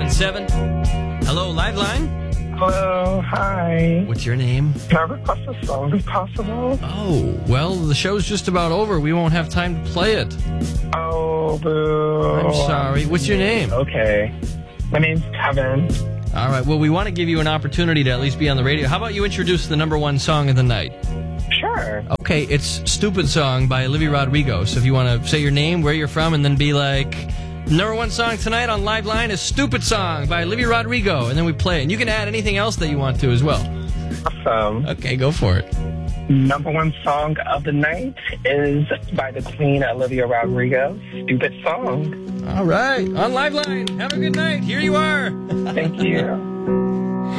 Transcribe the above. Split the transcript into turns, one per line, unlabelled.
877. Hello, Liveline.
Hello, hi.
What's your name?
Can I request a song if possible?
Oh, well, the show's just about over. We won't have time to play it.
Oh, boo.
I'm sorry. What's your name?
Okay. My name's Kevin.
All right, well, we want to give you an opportunity to at least be on the radio. How about you introduce the number one song of the night?
Sure.
Okay, it's Stupid Song by Olivia Rodrigo. So if you want to say your name, where you're from, and then be like, number one song tonight on Liveline is Stupid Song by Olivia Rodrigo, and then we play it. And you can add anything else that you want to as well.
Awesome.
Okay, go for it.
Number one song of the night is by the Queen, Olivia Rodrigo. Stupid Song.
All right, on Liveline. Have a good night. Here you are.
Thank you.